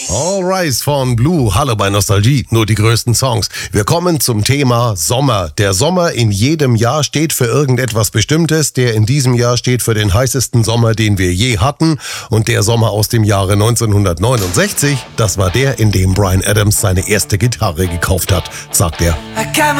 All Rise von Blue, hallo bei Nostalgie, nur die größten Songs. Wir kommen zum Thema Sommer. Der Sommer in jedem Jahr steht für irgendetwas Bestimmtes. Der in diesem Jahr steht für den heißesten Sommer, den wir je hatten. Und der Sommer aus dem Jahre 1969, das war der, in dem Brian Adams seine erste Gitarre gekauft hat, sagt er.